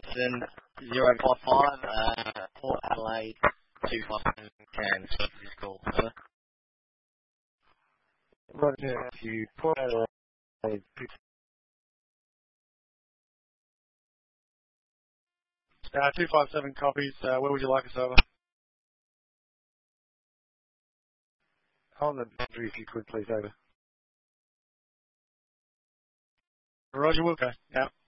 Western 055, Port Adelaide 257 can speak to this call. Roger, you Port Adelaide 257 copies. Where would you like us over? On the boundary, if you could, please, over. Roger, we'll go. Yeah.